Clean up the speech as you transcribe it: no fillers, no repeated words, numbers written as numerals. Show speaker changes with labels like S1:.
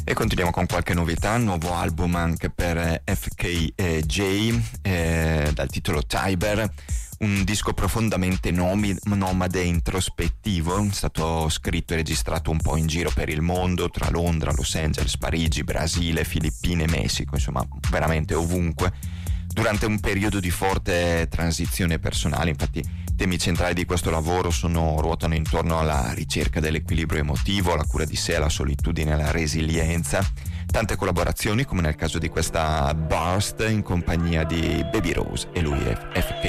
S1: E continuiamo con qualche novità, nuovo album anche per FKJ dal titolo Tiber, un disco profondamente nomade e introspettivo, è stato scritto e registrato un po' in giro per il mondo, tra Londra, Los Angeles, Parigi, Brasile, Filippine, Messico, insomma veramente ovunque, durante un periodo di forte transizione personale. Infatti i temi centrali di questo lavoro ruotano intorno alla ricerca dell'equilibrio emotivo, alla cura di sé, alla solitudine, alla resilienza. Tante collaborazioni, come nel caso di questa Burst in compagnia di Baby Rose, e lui è FK